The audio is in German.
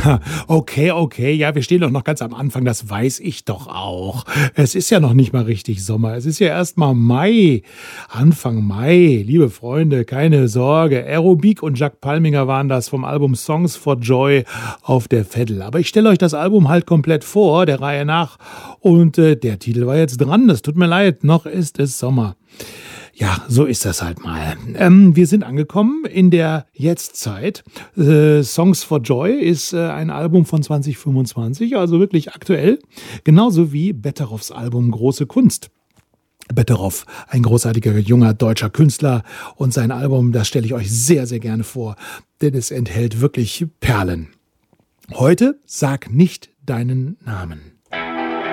Okay, ja, wir stehen doch noch ganz am Anfang, das weiß ich doch auch. Es ist ja noch nicht mal richtig Sommer, es ist ja erst mal Mai, Anfang Mai. Liebe Freunde, keine Sorge, Aerobik und Jacques Palminger waren das vom Album Songs for Joy auf der Veddel. Aber ich stelle euch das Album halt komplett vor, der Reihe nach. Und der Titel war jetzt dran, das tut mir leid, noch ist es Sommer. Ja, so ist das halt mal. Wir sind angekommen in der Jetztzeit. Songs for Joy ist ein Album von 2025, also wirklich aktuell. Genauso wie Betteroffs Album Große Kunst. Betteroff, ein großartiger junger deutscher Künstler, und sein Album, das stelle ich euch sehr, sehr gerne vor, denn es enthält wirklich Perlen. Heute sag nicht deinen Namen.